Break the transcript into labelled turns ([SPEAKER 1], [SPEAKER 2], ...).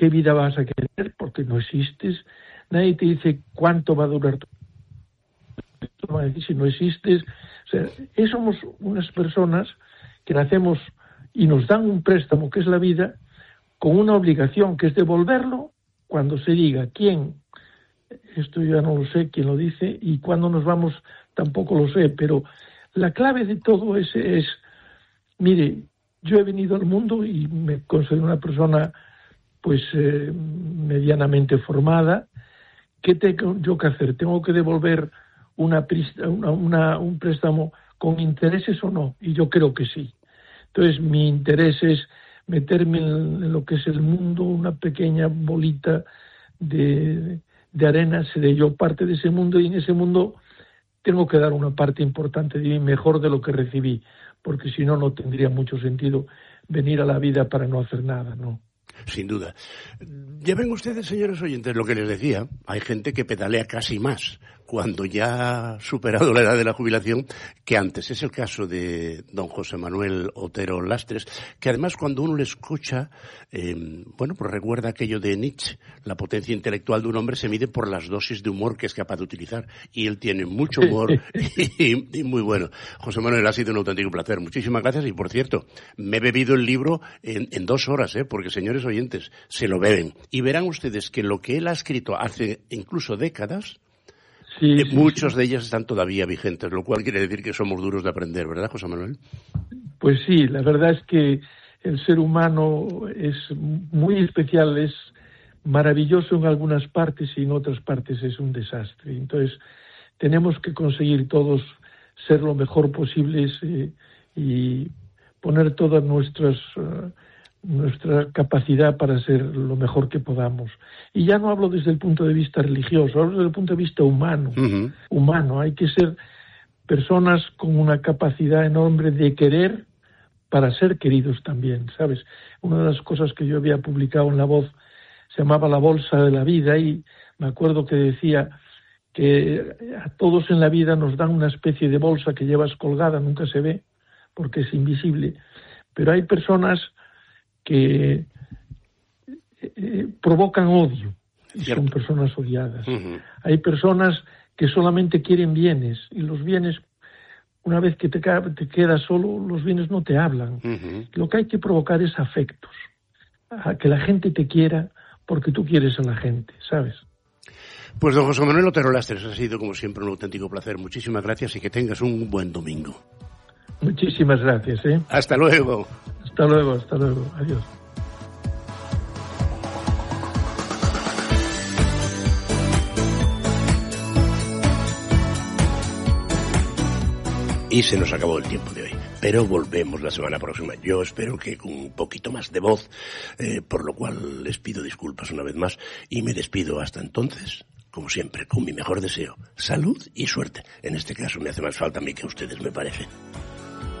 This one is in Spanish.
[SPEAKER 1] qué vida vas a querer, porque no existes. Nadie te dice cuánto va a durar tu vida, va a decir si no existes. O sea, somos unas personas que nacemos y nos dan un préstamo, que es la vida, con una obligación, que es devolverlo cuando se diga. ¿Quién? Esto ya no lo sé, quién lo dice, y cuándo nos vamos tampoco lo sé, pero la clave de todo es mire, yo he venido al mundo y me considero una persona pues medianamente formada. ¿Qué tengo yo que hacer? ¿Tengo que devolver un préstamo con intereses o no? Y yo creo que sí. Entonces mi interés es meterme en lo que es el mundo, una pequeña bolita de arena, seré yo parte de ese mundo, y en ese mundo tengo que dar una parte importante de mí, mejor de lo que recibí, porque si no, no tendría mucho sentido venir a la vida para no hacer nada, ¿no?
[SPEAKER 2] Sin duda. Ya ven ustedes, señores oyentes, lo que les decía. Hay gente que pedalea casi más cuando ya ha superado la edad de la jubilación que antes. Es el caso de don José Manuel Otero Lastres, que además cuando uno le escucha, pues recuerda aquello de Nietzsche: la potencia intelectual de un hombre se mide por las dosis de humor que es capaz de utilizar. Y él tiene mucho humor y muy bueno. José Manuel, ha sido un auténtico placer. Muchísimas gracias. Y por cierto, me he bebido el libro en 2 horas, porque señores oyentes, se lo beben. Y verán ustedes que lo que él ha escrito hace incluso décadas, muchos de ellas están todavía vigentes, lo cual quiere decir que somos duros de aprender, ¿verdad, José Manuel?
[SPEAKER 1] Pues sí, la verdad es que el ser humano es muy especial, es maravilloso en algunas partes y en otras partes es un desastre. Entonces, tenemos que conseguir todos ser lo mejor posibles y poner todas nuestra capacidad para ser lo mejor que podamos. Y ya no hablo desde el punto de vista religioso, hablo desde el punto de vista humano.
[SPEAKER 2] Uh-huh.
[SPEAKER 1] Humano, hay que ser personas con una capacidad enorme de querer para ser queridos también, ¿sabes? Una de las cosas que yo había publicado en La Voz se llamaba La Bolsa de la Vida, y me acuerdo que decía que a todos en la vida nos dan una especie de bolsa que llevas colgada, nunca se ve porque es invisible, pero hay personas que provocan odio y son personas odiadas. Uh-huh. Hay personas que solamente quieren bienes, y los bienes, una vez que te quedas solo, los bienes no te hablan. Uh-huh. Lo que hay que provocar es afectos, a que la gente te quiera porque tú quieres a la gente, ¿sabes?
[SPEAKER 2] Pues don José Manuel Otero Lastres, ha sido como siempre un auténtico placer. Muchísimas gracias y que tengas un buen domingo.
[SPEAKER 1] Muchísimas gracias.
[SPEAKER 2] Hasta luego.
[SPEAKER 1] Hasta luego, hasta luego. Adiós.
[SPEAKER 2] Y se nos acabó el tiempo de hoy, pero volvemos la semana próxima. Yo espero que con un poquito más de voz, por lo cual les pido disculpas una vez más y me despido hasta entonces, como siempre, con mi mejor deseo: salud y suerte. En este caso me hace más falta a mí que a ustedes, me parece.